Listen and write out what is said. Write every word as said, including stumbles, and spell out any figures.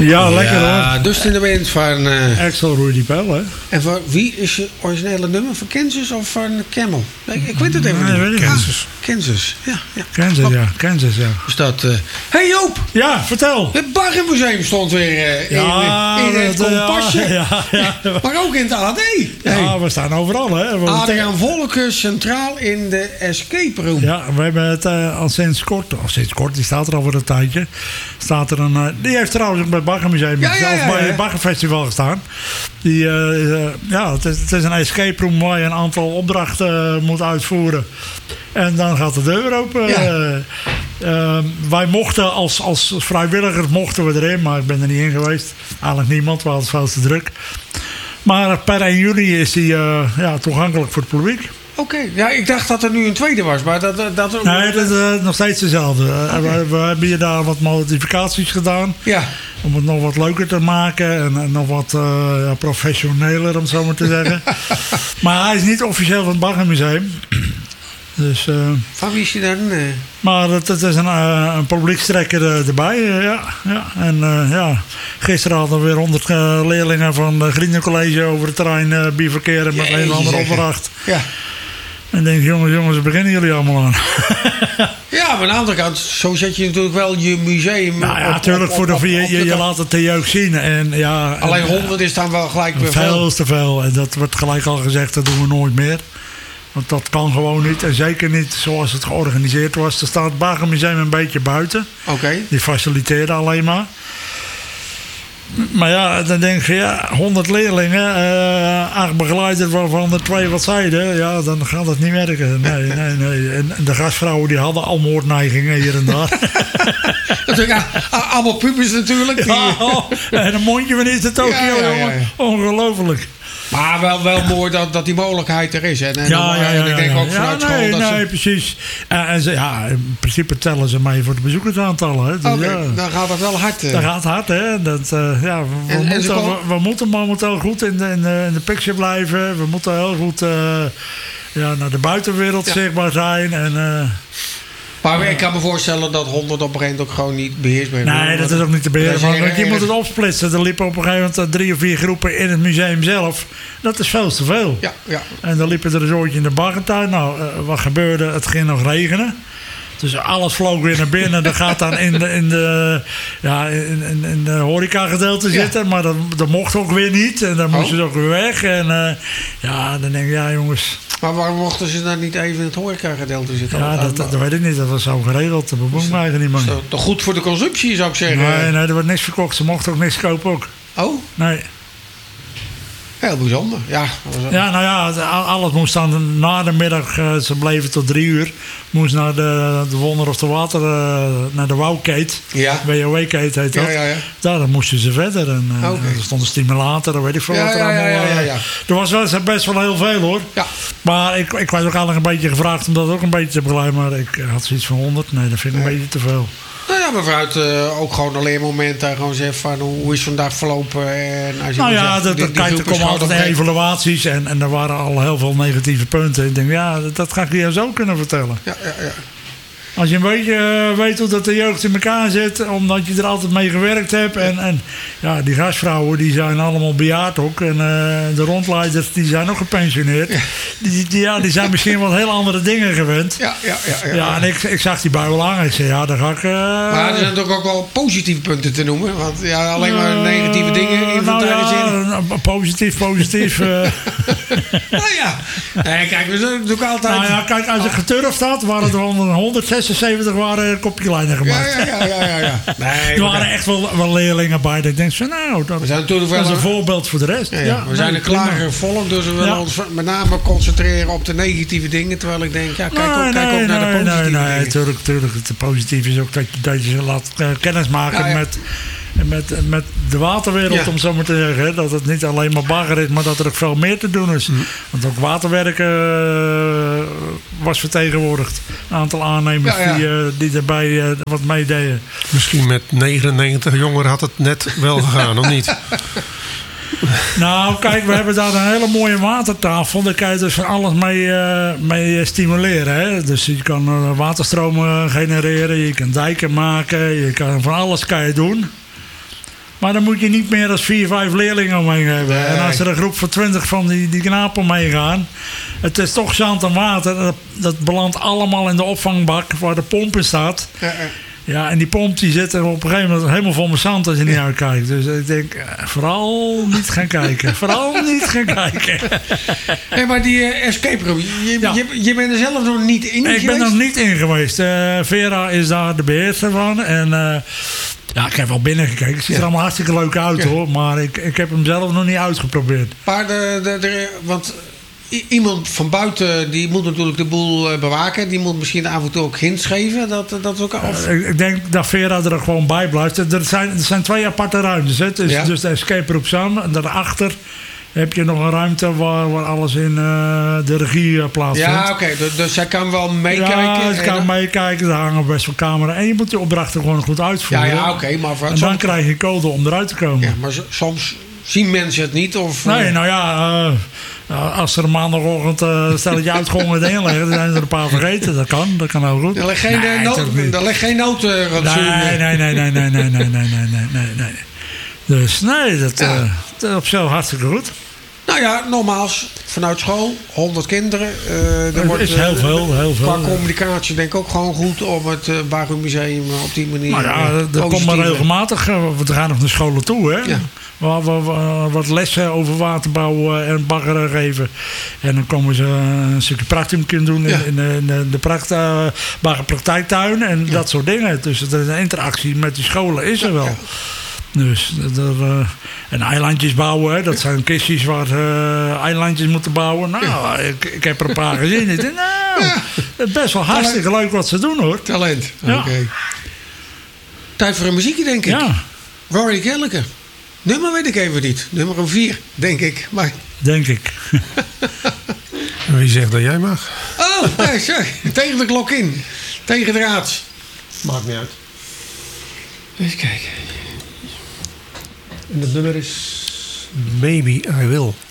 Ja, lekker Ja, hoor. Dust in the Wind van... Uh, Axel Rudy Pell, hè? en van wie is je originele nummer? Van Kansas of van Camel? Nee, ik weet het even Nee, niet. weet ik Kansas. Kansas, ja. ja. Kansas, ja. Kansas, ja. Dus dat... Uh, hey Joop! Ja, vertel. Het Baggermuseum stond weer uh, in, Ja, in het dat, uh, Kompasje. ja, ja, ja. Maar ook in het A D. Ja, Hey. we staan overal, hè. We Adriaan Volke centraal in de escape room. Ja, we hebben het uh, al sinds kort, of sinds kort, die staat er al voor een tijdje. Staat er een, uh, die heeft trouwens ook bij het Baggermuseum, Ja, ja, ja, of bij ja. het Baggerfestival gestaan. Die, uh, uh, ja, het is, het is een escape room waar je een aantal opdrachten uh, moet uitvoeren. En dan gaat de deur open. Ja. Uh, uh, wij mochten als, als vrijwilligers mochten we erin, maar ik ben er niet in geweest. Eigenlijk niemand, want het was veel te druk. Maar per één juli is die uh, ja, toegankelijk voor het publiek. Oké, okay. Ja, ik dacht dat er nu een tweede was, maar dat... dat, dat Nee, dat is uh, nog steeds dezelfde. Okay. Uh, we, we hebben hier daar wat modificaties gedaan. Ja. Om het nog wat leuker te maken en, en nog wat uh, ja, professioneler, om het zo maar te zeggen. Maar hij is niet officieel van het Baggermuseum. Dus, uh, van wie is hij dan? Uh... Maar het, het is een, uh, een publiekstrekker uh, erbij. Uh, ja, ja. En uh, ja, gisteren hadden we weer honderd uh, leerlingen van het Griedencollege over het terrein uh, bivakeren met een of andere opdracht. Ja. En denk jongens, jongens, waar beginnen jullie allemaal aan? Ja, maar aan de andere kant, zo zet je natuurlijk wel je museum. Nou ja, natuurlijk, voor de, op, op, je, je, je laat het de jeugd zien. En, ja, alleen honderd is dan wel gelijk weer veel. Veel te veel. En dat wordt gelijk al gezegd, dat doen we nooit meer. Want dat kan gewoon niet. En zeker niet zoals het georganiseerd was. Er staat het Baggermuseum een beetje buiten. Oké. Okay. Die faciliteerde alleen maar. Maar ja, dan denk je, ja, honderd leerlingen, uh, acht begeleiders waarvan er twee wat zeiden, ja, dan gaat het niet werken. Nee, nee, nee. En de gastvrouwen die hadden al moordneigingen hier en daar. Ja, allemaal pubers natuurlijk. Die... Ja, oh, en een mondje van is het ook, ja, ja, ja, ja. Ongelooflijk. Maar wel, wel mooi dat, dat die mogelijkheid er is. En, en ja, ja, ja, ik denk ja, ook vanuit ja, school nee, dat nee, ze... precies. En, en ze, ja, in principe tellen ze mee voor de bezoekersaantallen. Dus, Oké, okay, ja, dan gaat het wel hard. Uh. Dat gaat hard, hè. Dat, uh, ja, we, we, en, moeten, en we, we moeten momenteel goed in de, in, de, in de picture blijven. We moeten heel goed uh, ja, naar de buitenwereld ja. zichtbaar zijn. En... Uh, Maar ik kan me voorstellen dat honderd op een gegeven moment ook gewoon niet beheersbaar is. Nee, dat is ook niet te beheersen. Want je moet het opsplitsen. Er liepen op een gegeven moment drie of vier groepen in het museum zelf. Dat is veel te veel. Ja, ja. En dan liepen er een soortje in de baggertuin. Nou, uh, wat gebeurde? Het ging nog regenen. Dus alles vloog weer naar binnen. Dat gaat dan in de, in de, ja, in, in, in de horeca gedeelte ja. zitten. Maar dat, dat mocht ook weer niet. En dan oh. moesten ze ook weer weg. En uh, ja, dan denk ik, ja jongens... Maar waarom mochten ze dan niet even in het horeca-gedeelte zitten? Ja, dat, dat, dat weet ik niet. Dat was zo geregeld. Dat bemoeit me eigenlijk niet, man. Is dat goed voor de consumptie, zou ik zeggen? Nee, nee, er wordt niks verkocht. Ze mochten ook niks kopen ook. Oh? Nee. Heel bijzonder, ja. Ja, nou ja, alles moest dan na de middag, uh, ze bleven tot drie uur, moest naar de, de Wonder of the Water, uh, naar de Wouwkeet. Ja. W O W-keet heet dat. Ja, ja, ja. Daar dan moesten ze verder. En, uh, okay. Er stond een stimulator, dan weet ik veel ja, wat er ja, allemaal. Ja, ja, ja, ja. Er was wel best wel heel veel hoor. Ja. Maar ik, ik was ook eigenlijk een beetje gevraagd om dat ook een beetje te begeleiden. Maar ik had zoiets van honderd. Nee, dat vind ik nee. een beetje te veel. Nou ja, maar vooruit uh, ook gewoon een leermoment daar gewoon zeggen van hoe is vandaag verlopen. En als je nou ja, zegt, dat, die, die kijk, er komen altijd evaluaties en, en er waren al heel veel negatieve punten. Ik denk, ja, dat, dat ga ik je zo kunnen vertellen. Ja, ja, ja. Als je een beetje uh, weet hoe dat de jeugd in elkaar zit, omdat je er altijd mee gewerkt hebt. En, en ja, die gastvrouwen die zijn allemaal bejaard ook. En uh, de rondleiders die zijn ook gepensioneerd. Ja. Die, die, ja, die zijn misschien wat heel andere dingen gewend. Ja, ja, ja. Ja, ja, ja. En ik, ik zag die bui wel aan. Ik zei, ja, daar ga ik... Uh, maar er zijn toch ook wel positieve punten te noemen? Want ja, alleen maar uh, negatieve dingen inventariseren. Nou ja, positief, positief. uh. nou ja, nee, kijk, we zijn natuurlijk altijd... Nou ja, kijk, als je geturfd had, waren er honderdzesenzeventig waren kopjelijnen gemaakt. Ja, ja, ja, ja, ja. Nee, er waren echt wel, wel leerlingen bij. Ik denk zo, nou, dat, we zijn dat is een voorbeeld voor de rest. Ja, ja. Ja, we zijn nee, een klager volk, dus we willen ja. ons met name concentreren op de negatieve dingen. Terwijl ik denk, ja, kijk, nee, ook, kijk nee, ook naar nee, de positieve nee, nee, dingen. Tuurlijk, tuurlijk. Het positieve is ook dat je, dat je ze laat uh, kennismaken ja, ja. met... Met, met de waterwereld, ja. om zo maar te zeggen. Hè? Dat het niet alleen maar bagger is, maar dat er ook veel meer te doen is. Mm. Want ook waterwerken uh, was vertegenwoordigd. Een aantal aannemers ja, ja. Die, uh, die erbij uh, wat meededen. Misschien met negenennegentig jongeren had het net wel gegaan, of niet? Nou, kijk, we hebben daar een hele mooie watertafel. Daar kan je dus van alles mee, uh, mee stimuleren. Hè? Dus je kan uh, waterstromen genereren, je kan dijken maken, je kan van alles kan je doen. Maar dan moet je niet meer dan vier, vijf leerlingen omheen hebben. Nee. En als er een groep van twintig van die, die knapen meegaan. Het is toch zand en water. Dat, dat belandt allemaal in de opvangbak waar de pomp in staat. Ja, ja. Ja, en die pomp die zit er op een gegeven moment helemaal vol met zand als je niet uitkijkt. Dus ik denk, eh, vooral niet gaan kijken. Vooral niet gaan kijken. Hey, maar die uh, escape room, je, Ja. je, je bent er zelf nog niet in Ik geweest? ben er niet in geweest. Eh, Vera is daar de beheerster van. En uh, ja, ik heb wel binnen gekeken. Het ziet er Ja. allemaal hartstikke leuk uit Ja. hoor. Maar ik, ik heb hem zelf nog niet uitgeprobeerd. Maar de, de, de, want i- iemand van buiten die moet natuurlijk de boel uh, bewaken. Die moet misschien af en toe ook hints geven. Dat, dat ook, of, Ik, ik denk dat Vera er gewoon bij blijft. Er zijn, er zijn twee aparte ruimtes. Hè. Het is Ja. dus de escape room samen. En daarachter heb je nog een ruimte waar, waar alles in uh, de regie uh, plaatsvindt. ja, oké. Okay, dus, dus zij kan wel meekijken. Ja, ze kan en- meekijken. Er hangen best wel camera. En je moet die opdrachten gewoon goed ja, uitvoeren. ja oké. Okay, maar voor, En dan soms, krijg je code om eruit te komen. ja, maar so- soms zien mensen het niet. Of, Nee, uh, nou ja, uh, als er een maandagochtend uh, stelletje uitgongend in liggen, dan zijn er een paar vergeten. Dat kan, dat kan ook goed. er ligt geen, Nee, uh, nood, toch niet. er ligt geen noodrantsoen. Nee, nee, nee, nee, nee, nee, nee, nee, nee, nee, nee, nee. Dus nee, dat, Ja. uh, dat is op zich hartstikke goed. Nou ja, nogmaals, vanuit school, honderd kinderen. Uh, er Het wordt, is uh, heel veel, heel Qua veel. communicatie denk ik ook gewoon goed om het uh, Barum Museum uh, op die manier. Nou ja, uh, er komt positief, maar uh, regelmatig, uh, we gaan nog naar scholen toe, hè. Ja. Waar we uh, wat lessen over waterbouw uh, en baggeren geven. En dan komen ze uh, een stukje practicum kunnen doen in, Ja. in, in, in de pracht, uh, baggerpraktijktuin en dat soort dingen. Dus de interactie met die scholen is er wel. Ja. Dus er, uh, en eilandjes bouwen, hè. Dat zijn kistjes waar uh, eilandjes moeten bouwen. Nou, Ja. ik, ik heb er een paar gezien. Ik denk, nou, Ja. het is best wel hartstikke leuk wat ze doen, hoor. Talent. Ja. Oké. Tijd voor een muziekje, denk ik. Ja, Rory Gallagher. Nummer weet ik even niet. Nummer vier, denk ik. Maar... denk ik. Wie zegt dat jij mag? Oh, nee, sorry. Tegen de klok in. Tegen de raad. Maakt niet uit. Even kijken. En het nummer is Maybe I Will.